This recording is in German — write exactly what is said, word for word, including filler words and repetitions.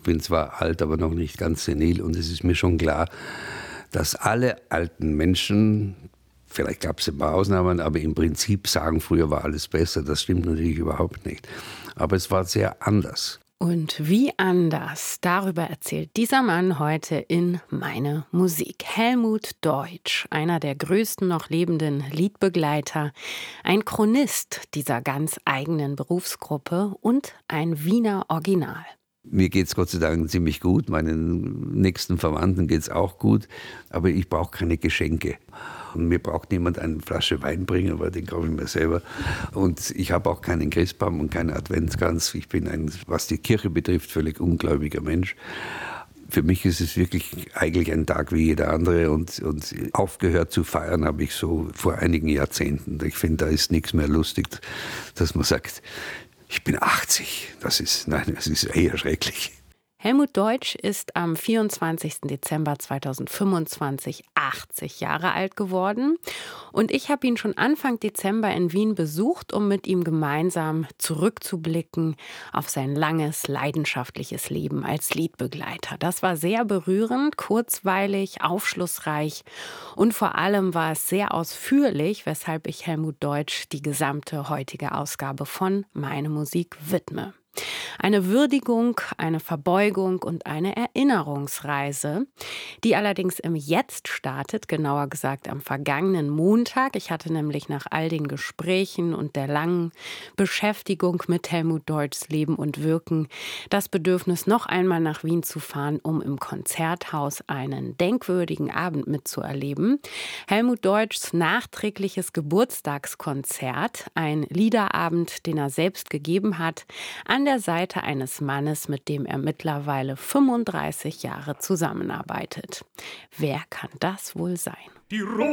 bin zwar alt, aber noch nicht ganz senil und es ist mir schon klar, dass alle alten Menschen, vielleicht gab es ein paar Ausnahmen, aber im Prinzip sagen, früher war alles besser. Das stimmt natürlich überhaupt nicht. Aber es war sehr anders. Und wie anders, darüber erzählt dieser Mann heute in Meine Musik. Helmut Deutsch, einer der größten noch lebenden Liedbegleiter, ein Chronist dieser ganz eigenen Berufsgruppe und ein Wiener Original. Mir geht es Gott sei Dank ziemlich gut, meinen nächsten Verwandten geht es auch gut, aber ich brauche keine Geschenke. Und mir braucht niemand eine Flasche Wein bringen, weil den kaufe ich mir selber. Und ich habe auch keinen Christbaum und keinen Adventskranz. Ich bin ein, was die Kirche betrifft, völlig ungläubiger Mensch. Für mich ist es wirklich eigentlich ein Tag wie jeder andere und, und aufgehört zu feiern habe ich so vor einigen Jahrzehnten. Ich finde, da ist nichts mehr lustig, dass man sagt, ich bin achtzig. Das ist, nein, das ist eher schrecklich. Helmut Deutsch ist am vierundzwanzigsten Dezember zweitausendfünfundzwanzig achtzig Jahre alt geworden. Und ich habe ihn schon Anfang Dezember in Wien besucht, um mit ihm gemeinsam zurückzublicken auf sein langes, leidenschaftliches Leben als Liedbegleiter. Das war sehr berührend, kurzweilig, aufschlussreich und vor allem war es sehr ausführlich, weshalb ich Helmut Deutsch die gesamte heutige Ausgabe von Meine Musik widme. Eine Würdigung, eine Verbeugung und eine Erinnerungsreise, die allerdings im Jetzt startet, genauer gesagt am vergangenen Montag. Ich hatte nämlich nach all den Gesprächen und der langen Beschäftigung mit Helmut Deutschs Leben und Wirken das Bedürfnis, noch einmal nach Wien zu fahren, um im Konzerthaus einen denkwürdigen Abend mitzuerleben. Helmut Deutschs nachträgliches Geburtstagskonzert, ein Liederabend, den er selbst gegeben hat, an der Seite eines Mannes, mit dem er mittlerweile fünfunddreißig Jahre zusammenarbeitet. Wer kann das wohl sein? Die